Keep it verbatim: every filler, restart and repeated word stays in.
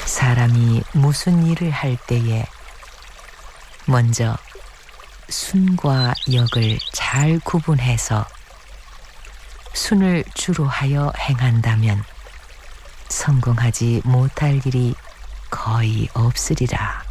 사람이 무슨 일을 할 때에 먼저 순과 역을 잘 구분해서 순을 주로 하여 행한다면 성공하지 못할 일이 거의 없으리라.